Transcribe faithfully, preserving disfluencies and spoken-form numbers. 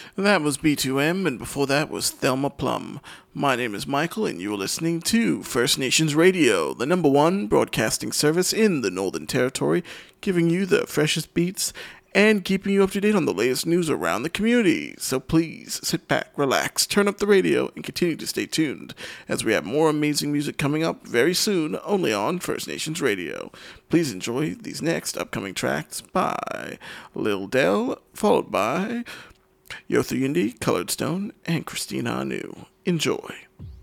That was B two M, and before that was Thelma Plum. My name is Michael, and you are listening to First Nations Radio, the number one broadcasting service in the Northern Territory, giving you the freshest beats and keeping you up to date on the latest news around the community. So please sit back, relax, turn up the radio, and continue to stay tuned, as we have more amazing music coming up very soon, only on First Nations Radio. Please enjoy these next upcoming tracks by Lil Del, followed by Yothu Yindi, Colored Stone, and Christina Anu. Enjoy.